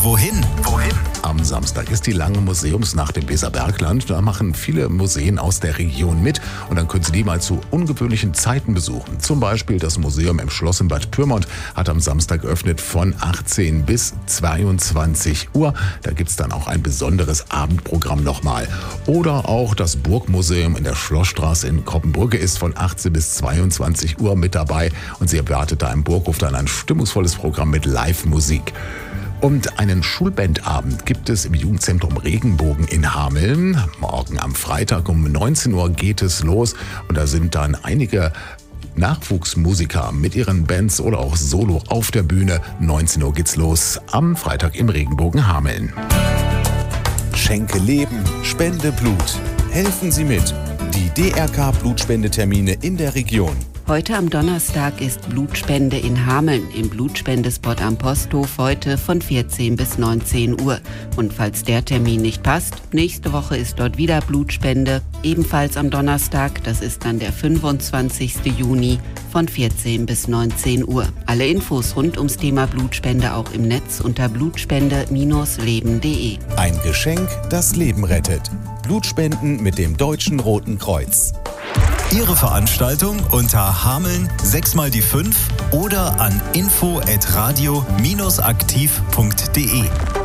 wohin? Am Samstag ist die lange Museumsnacht im Weserbergland. Da machen viele Museen aus der Region mit und dann können Sie die mal zu ungewöhnlichen Zeiten besuchen. Zum Beispiel das Museum im Schloss in Bad Pyrmont hat am Samstag geöffnet von 18 bis 22 Uhr. Da gibt es dann auch ein besonderes Abendprogramm nochmal. Oder auch das Burgmuseum in der Schlossstraße in Koppenbrücke ist von 18 bis 22 Uhr mit dabei und Sie erwartet da im Burghof dann ein stimmungsvolles Programm mit Live-Musik. Und einen Schulbandabend gibt es im Jugendzentrum Regenbogen in Hameln. Morgen am Freitag um 19 Uhr geht es los und da sind dann einige Nachwuchsmusiker mit ihren Bands oder auch Solo auf der Bühne. 19 Uhr geht's los am Freitag im Regenbogen Hameln. Schenke Leben, spende Blut. Helfen Sie mit. Die DRK-Blutspendetermine in der Region. Heute am Donnerstag ist Blutspende in Hameln im Blutspendespot am Posthof heute von 14 bis 19 Uhr. Und falls der Termin nicht passt, nächste Woche ist dort wieder Blutspende, ebenfalls am Donnerstag, das ist dann der 25. Juni von 14 bis 19 Uhr. Alle Infos rund ums Thema Blutspende auch im Netz unter blutspende-leben.de. Ein Geschenk, das Leben rettet. Blutspenden mit dem Deutschen Roten Kreuz. Ihre Veranstaltung unter Hameln 6x5 oder an info@radio-aktiv.de.